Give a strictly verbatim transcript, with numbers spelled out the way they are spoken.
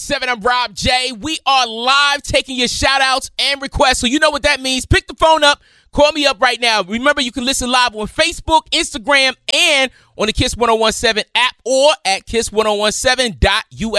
Seven, I'm Rob J. We are live taking your shout outs and requests. So you know what that means. Pick the phone up. Call me up right now. Remember, you can listen live on Facebook, Instagram, and on the Kiss ten seventeen app or at kiss ten seventeen dot U S.